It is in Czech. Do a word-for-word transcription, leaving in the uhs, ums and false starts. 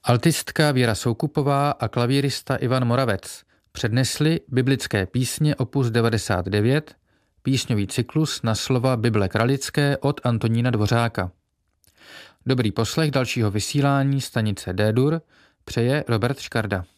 Altistka Věra Soukupová a klavírista Ivan Moravec přednesli biblické písně opus devadesát devět, písňový cyklus na slova Bible kralické od Antonína Dvořáka. Dobrý poslech dalšího vysílání stanice D-Dur přeje Robert Škarda.